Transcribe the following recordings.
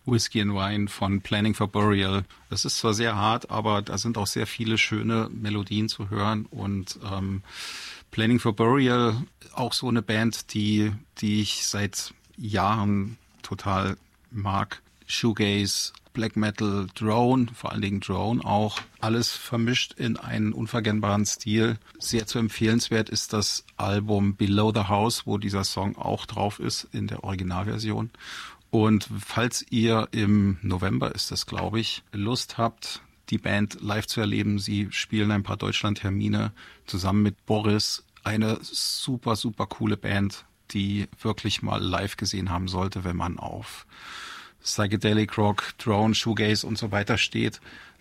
Whiskey and Wine von Planning for Burial. Das ist zwar sehr hart, aber da sind auch sehr viele schöne Melodien zu hören und Planning for Burial, auch so eine Band, die ich seit Jahren total mag. Shoegaze, Black Metal, Drone, vor allen Dingen Drone auch. Alles vermischt in einen unverkennbaren Stil. Sehr zu empfehlenswert ist das Album Below the House, wo dieser Song auch drauf ist in der Originalversion. Und falls ihr im November, ist das glaube ich, Lust habt, die Band live zu erleben, sie spielen ein paar Deutschland-Termine zusammen mit Boris. Eine super, super coole Band, die wirklich mal live gesehen haben sollte, wenn man auf Psychedelic Rock, Drone, Shoegaze und so weiter steht.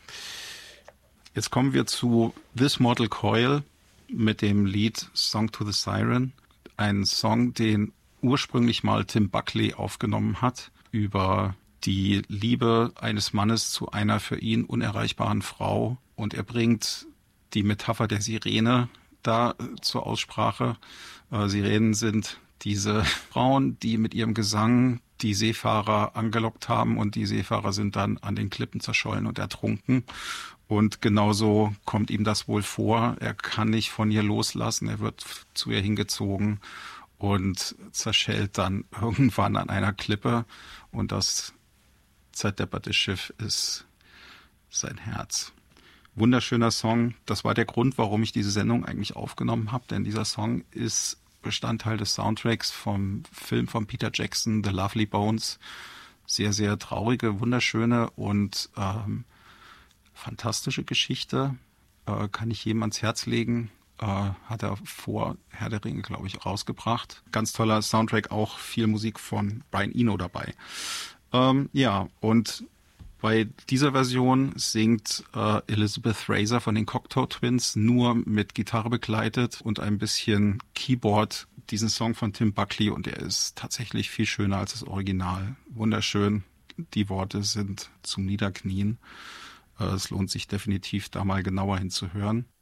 Jetzt kommen wir zu This Mortal Coil mit dem Lied Song to the Siren. Ein Song, den ursprünglich mal Tim Buckley aufgenommen hat über die Liebe eines Mannes zu einer für ihn unerreichbaren Frau. Und er bringt die Metapher der Sirene da zur Aussprache. Sirenen sind diese Frauen, die mit ihrem Gesang die Seefahrer angelockt haben und die Seefahrer sind dann an den Klippen zerschollen und ertrunken. Und genauso kommt ihm das wohl vor. Er kann nicht von ihr loslassen, er wird zu ihr hingezogen und zerschellt dann irgendwann an einer Klippe und das zerdepperte Schiff ist sein Herz. Wunderschöner Song. Das war der Grund, warum ich diese Sendung eigentlich aufgenommen habe, denn dieser Song ist Bestandteil des Soundtracks vom Film von Peter Jackson, The Lovely Bones. Sehr, sehr traurige, wunderschöne und fantastische Geschichte. Kann ich jedem ans Herz legen. Hat er vor Herr der Ringe, glaube ich, rausgebracht. Ganz toller Soundtrack, auch viel Musik von Brian Eno dabei. Ja, und bei dieser Version singt Elizabeth Fraser von den Cocteau Twins nur mit Gitarre begleitet und ein bisschen Keyboard diesen Song von Tim Buckley und er ist tatsächlich viel schöner als das Original. Wunderschön. Die Worte sind zum Niederknien. Es lohnt sich definitiv, da mal genauer hinzuhören.